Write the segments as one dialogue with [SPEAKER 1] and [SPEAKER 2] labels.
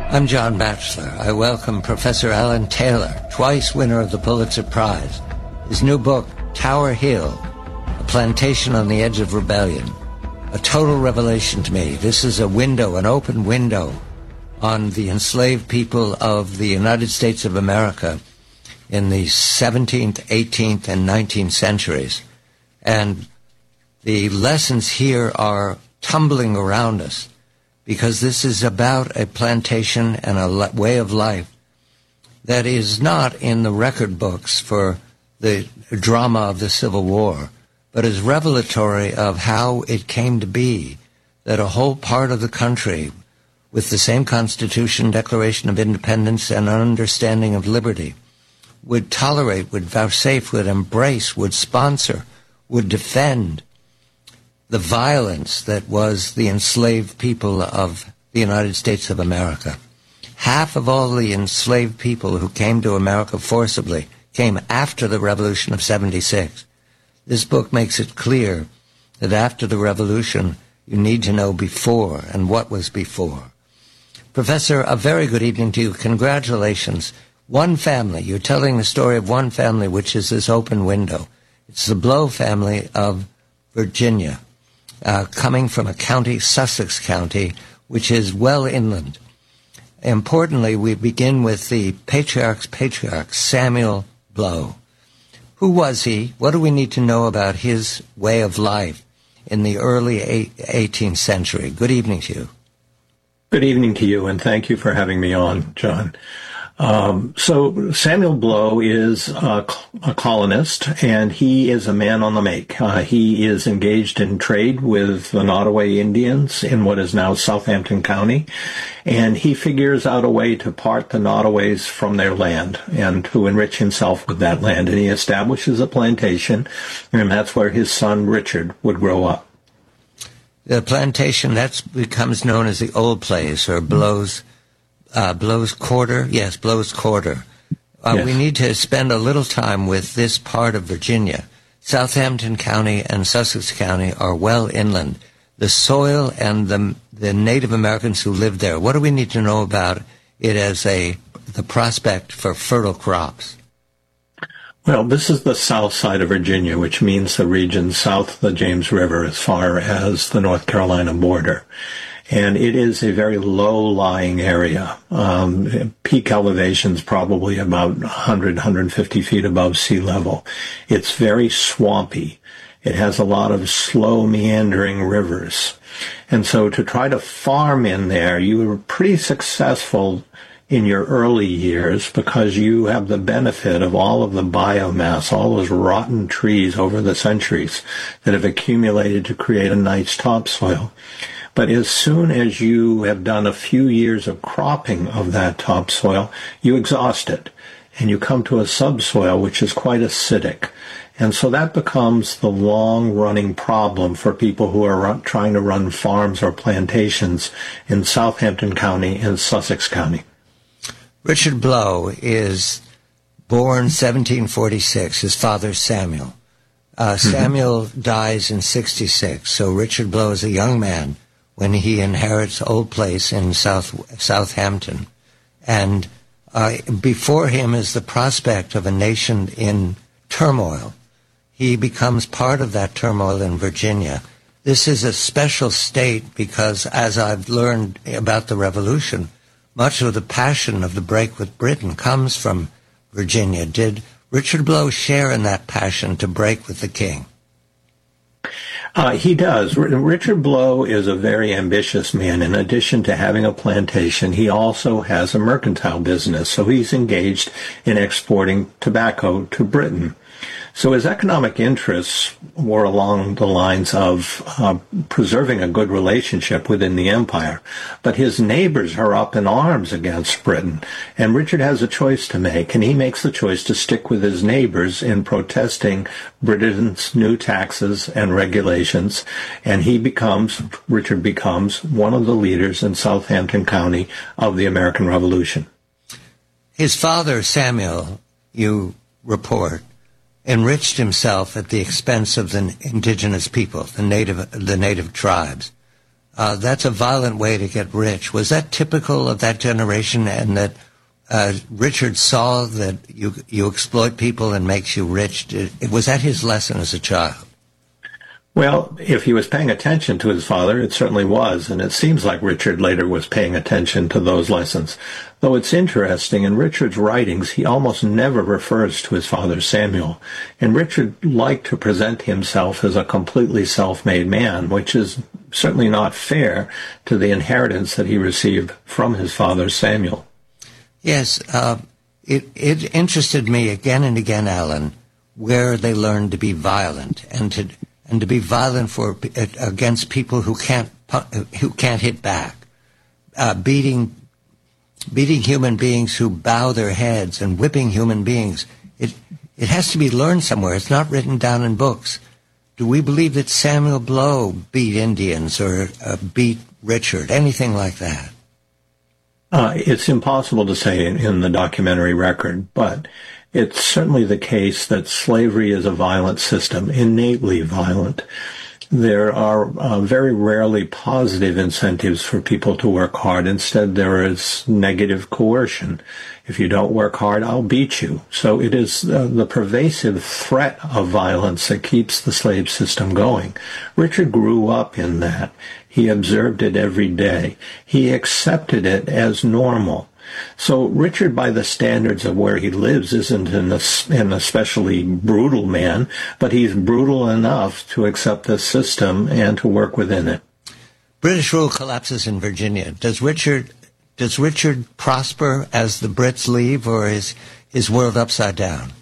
[SPEAKER 1] I'm John Batchelor. I welcome Professor Alan Taylor, twice winner of the Pulitzer Prize. His new book, Tower Hill, A Plantation on the Edge of Rebellion. A total revelation to me. This is a window, an open window, on the enslaved people of the United States of America in the 17th, 18th, and 19th centuries. And the lessons here are tumbling around us, because this is about a plantation and a way of life that is not in the record books for the drama of the Civil War, but is revelatory of how it came to be that a whole part of the country, with the same Constitution, Declaration of Independence, and an understanding of liberty, would tolerate, would vouchsafe, would embrace, would sponsor, would defend the violence that was the enslaved people of the United States of America. Half of all the enslaved people who came to America forcibly came after the Revolution of 76. This book makes it clear that after the Revolution, you need to know before and what was before. Professor, a very good evening to you. Congratulations. One family, you're telling the story of one family, which is this open window. It's the Blow family of Virginia. Coming from a county, Sussex County, which is well inland. Importantly, we begin with the patriarch, Samuel Blow. Who was he? What do we need to know about his way of life in the early 18th century? Good evening to you.
[SPEAKER 2] Good evening to you, and thank you for having me on, John. So Samuel Blow is a colonist, and he is a man on the make. He is engaged in trade with the Nottoway Indians in what is now Southampton County, and he figures out a way to part the Nottoways from their land and to enrich himself with that land. And he establishes a plantation, and that's where his son Richard would grow up.
[SPEAKER 1] The plantation, that becomes known as the Old Place, or Blow's Quarter? Yes, Blow's Quarter. Yes. We need to spend a little time with this part of Virginia. Southampton County and Sussex County are well inland. The soil and the Native Americans who lived there, what do we need to know about it as the prospect for fertile crops?
[SPEAKER 2] Well, this is the south side of Virginia, which means the region south of the James River as far as the North Carolina border. And it is a very low-lying area. Peak elevation's probably about 100, 150 feet above sea level. It's very swampy. It has a lot of slow meandering rivers. And so to try to farm in there, you were pretty successful in your early years because you have the benefit of all of the biomass, all those rotten trees over the centuries that have accumulated to create a nice topsoil. But as soon as you have done a few years of cropping of that topsoil, you exhaust it, and you come to a subsoil which is quite acidic. And so that becomes the long-running problem for people who are trying to run farms or plantations in Southampton County and Sussex County.
[SPEAKER 1] Richard Blow is born 1746, his father Samuel. Samuel dies in 66, so Richard Blow is a young man when he inherits Old Place in Southampton. And before him is the prospect of a nation in turmoil. He becomes part of that turmoil in Virginia. This is a special state because, as I've learned about the Revolution, much of the passion of the break with Britain comes from Virginia. Did Richard Blow share in that passion to break with the king?
[SPEAKER 2] He does. Richard Blow is a very ambitious man. In addition to having a plantation, he also has a mercantile business, so he's engaged in exporting tobacco to Britain. So his economic interests were along the lines of preserving a good relationship within the empire. But his neighbors are up in arms against Britain, and Richard has a choice to make, and he makes the choice to stick with his neighbors in protesting Britain's new taxes and regulations, and Richard becomes one of the leaders in Southampton County of the American Revolution.
[SPEAKER 1] His father, Samuel, you report, enriched himself at the expense of the indigenous people, the native tribes. That's a violent way to get rich. Was that typical of that generation, and that Richard saw that you exploit people and makes you rich? Was that his lesson as a child?
[SPEAKER 2] Well, if he was paying attention to his father, it certainly was, and it seems like Richard later was paying attention to those lessons. Though it's interesting, in Richard's writings, he almost never refers to his father Samuel, and Richard liked to present himself as a completely self-made man, which is certainly not fair to the inheritance that he received from his father Samuel.
[SPEAKER 1] Yes, it interested me again and again, Alan, where they learned to be violent and to be violent against people who can't hit back, beating human beings who bow their heads and whipping human beings. It has to be learned somewhere. It's not written down in books. Do we believe that Samuel Blow beat Indians or beat Richard, anything like that?
[SPEAKER 2] It's impossible to say in the documentary record, but it's certainly the case that slavery is a violent system, innately violent. There are very rarely positive incentives for people to work hard. Instead, there is negative coercion. If you don't work hard, I'll beat you. So it is the pervasive threat of violence that keeps the slave system going. Richard grew up in that. He observed it every day. He accepted it as normal. So Richard, by the standards of where he lives, isn't an especially brutal man, but he's brutal enough to accept the system and to work within it.
[SPEAKER 1] British rule collapses in Virginia. Does Richard prosper as the Brits leave, or is his world upside down?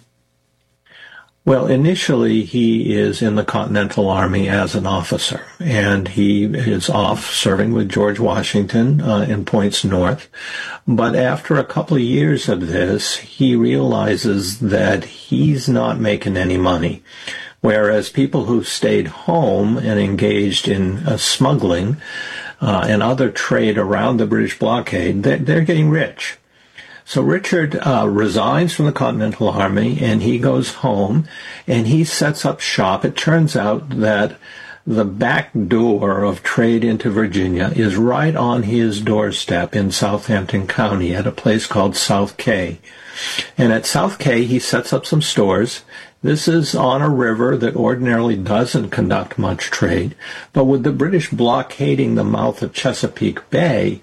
[SPEAKER 2] Well, initially he is in the Continental Army as an officer, and he is off serving with George Washington in points north. But after a couple of years of this, he realizes that he's not making any money, whereas people who stayed home and engaged in smuggling and other trade around the British blockade, they're getting rich. So Richard resigns from the Continental Army, and he goes home, and he sets up shop. It turns out that the back door of trade into Virginia is right on his doorstep in Southampton County at a place called South Cay. And at South Cay, he sets up some stores. This is on a river that ordinarily doesn't conduct much trade, but with the British blockading the mouth of Chesapeake Bay,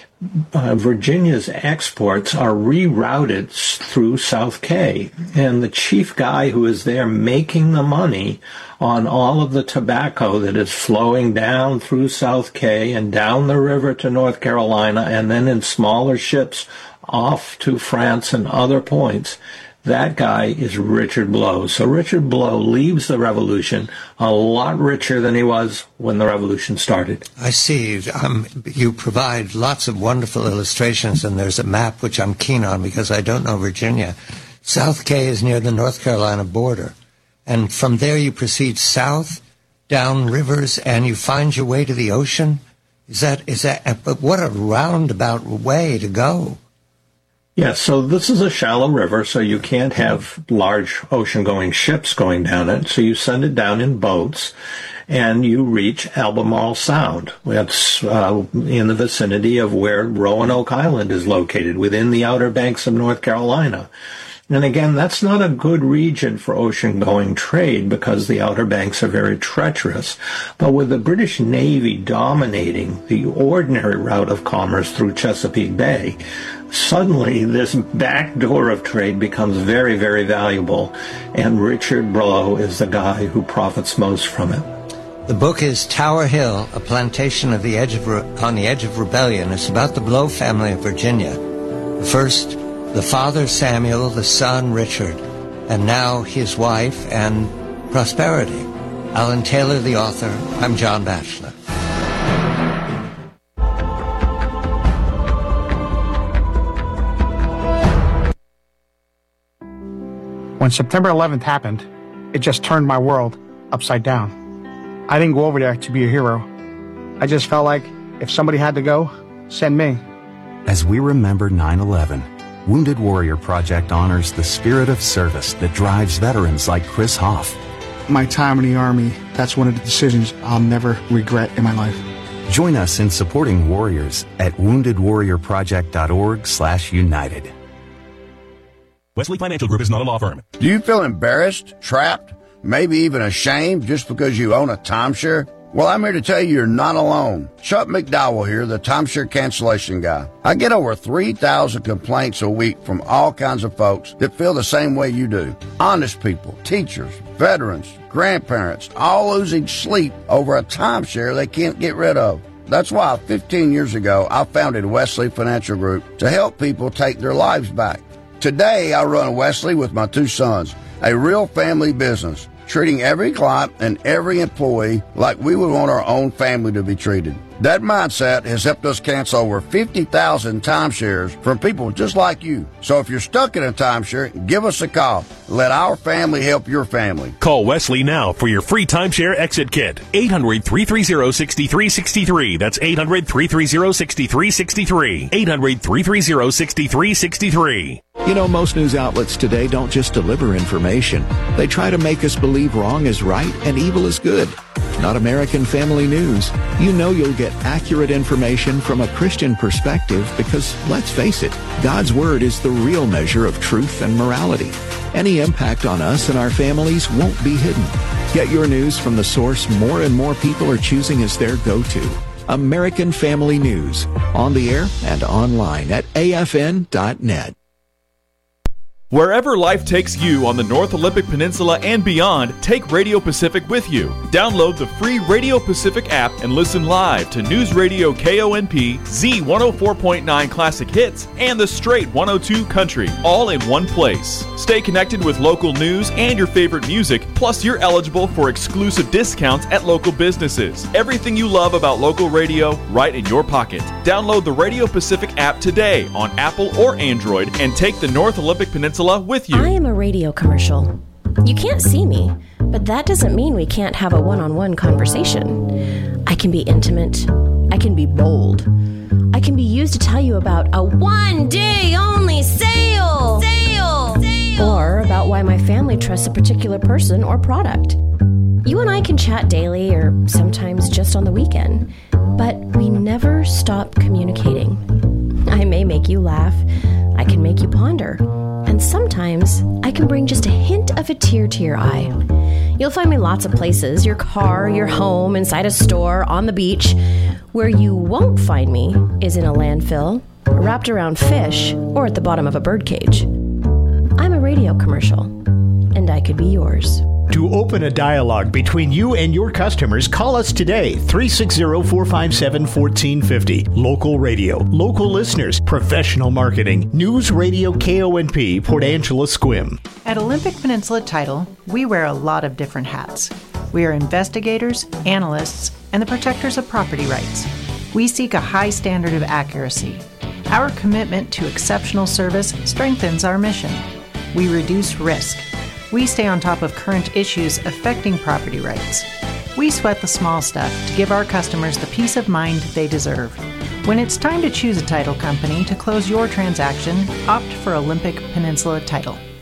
[SPEAKER 2] Virginia's exports are rerouted through South Cay, and the chief guy who is there making the money on all of the tobacco that is flowing down through South Cay and down the river to North Carolina and then in smaller ships off to France and other points, that guy is Richard Blow. So Richard Blow leaves the Revolution a lot richer than he was when the Revolution started.
[SPEAKER 1] I see. You provide lots of wonderful illustrations, and there's a map which I'm keen on because I don't know Virginia. South Cay is near the North Carolina border, and from there you proceed south, down rivers, and you find your way to the ocean? Is that? But what a roundabout way to go.
[SPEAKER 2] Yes, so this is a shallow river, so you can't have large ocean-going ships going down it, so you send it down in boats, and you reach Albemarle Sound. That's in the vicinity of where Roanoke Island is located, within the Outer Banks of North Carolina. And again, that's not a good region for ocean-going trade because the Outer Banks are very treacherous. But with the British Navy dominating the ordinary route of commerce through Chesapeake Bay, suddenly this back door of trade becomes very, very valuable, and Richard Blow is the guy who profits most from it.
[SPEAKER 1] The book is Tower Hill, a plantation on the edge of rebellion. It's about the Blow family of Virginia. First, the father Samuel, the son Richard, and now his wife and prosperity. Alan Taylor, the author. I'm John Batchelor.
[SPEAKER 3] When September 11th happened, it just turned my world upside down. I didn't go over there to be a hero. I just felt like if somebody had to go, send me.
[SPEAKER 4] As we remember 9/11, Wounded Warrior Project honors the spirit of service that drives veterans like Chris Hoff.
[SPEAKER 3] My time in the Army, that's one of the decisions I'll never regret in my life.
[SPEAKER 4] Join us in supporting warriors at woundedwarriorproject.org/united.
[SPEAKER 5] Wesley Financial Group is not a law firm.
[SPEAKER 6] Do you feel embarrassed, trapped, maybe even ashamed just because you own a timeshare? Well, I'm here to tell you you're not alone. Chuck McDowell here, the timeshare cancellation guy. I get over 3,000 complaints a week from all kinds of folks that feel the same way you do. Honest people, teachers, veterans, grandparents, all losing sleep over a timeshare they can't get rid of. That's why 15 years ago, I founded Wesley Financial Group to help people take their lives back. Today, I run Wesley with my 2 sons, a real family business, treating every client and every employee like we would want our own family to be treated. That mindset has helped us cancel over 50,000 timeshares from people just like you. So if you're stuck in a timeshare, give us a call. Let our family help your family.
[SPEAKER 5] Call Wesley now for your free timeshare exit kit. 800-330-6363. That's 800-330-6363. 800-330-6363.
[SPEAKER 7] You know, most news outlets today don't just deliver information. They try to make us believe wrong is right and evil is good. Not American Family News. You know you'll get accurate information from a Christian perspective because, let's face it, God's Word is the real measure of truth and morality. Any impact on us and our families won't be hidden. Get your news from the source more and more people are choosing as their go-to. American Family News. On the air and online at afn.net.
[SPEAKER 8] Wherever life takes you on the North Olympic Peninsula and beyond, take Radio Pacific with you. Download the free Radio Pacific app and listen live to News Radio KONP, Z104.9 Classic Hits, and the Straight 102 Country, all in one place. Stay connected with local news and your favorite music, plus you're eligible for exclusive discounts at local businesses. Everything you love about local radio, right in your pocket. Download the Radio Pacific app today on Apple or Android and take the North Olympic Peninsula with you.
[SPEAKER 9] I am a radio commercial. You can't see me, but that doesn't mean we can't have a one-on-one conversation. I can be intimate. I can be bold. I can be used to tell you about a one-day-only sale! Or about why my family trusts a particular person or product. You and I can chat daily or sometimes just on the weekend, but we never stop communicating. I may make you laugh. I can make you ponder. And sometimes I can bring just a hint of a tear to your eye. You'll find me lots of places, your car, your home, inside a store, on the beach. Where you won't find me is in a landfill, wrapped around fish, or at the bottom of a birdcage. I'm a radio commercial, and I could be yours.
[SPEAKER 10] To open a dialogue between you and your customers, call us today, 360-457-1450. Local radio, local listeners, professional marketing, News Radio KONP, Port Angeles Squim.
[SPEAKER 11] At Olympic Peninsula Title, we wear a lot of different hats. We are investigators, analysts, and the protectors of property rights. We seek a high standard of accuracy. Our commitment to exceptional service strengthens our mission. We reduce risk. We stay on top of current issues affecting property rights. We sweat the small stuff to give our customers the peace of mind they deserve. When it's time to choose a title company to close your transaction, opt for Olympic Peninsula Title.